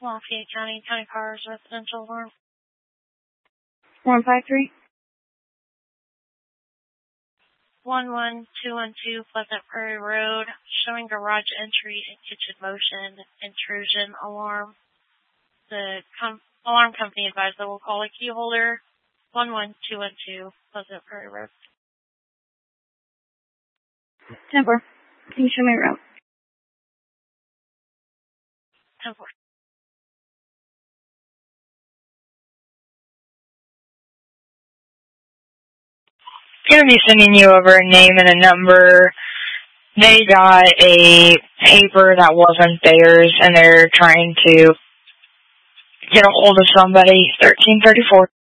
Lafayette County, County Cars, residential alarm. 153. 11212 Pleasant Prairie Road, showing garage entry and kitchen motion, intrusion alarm. The alarm company advised that we'll call a key holder. 11212 Pleasant Prairie Road. 10-4. Can you show me around? 10-4. Going to be sending you over a name and a number. They got a paper that wasn't theirs, and they're trying to get a hold of somebody. 1334.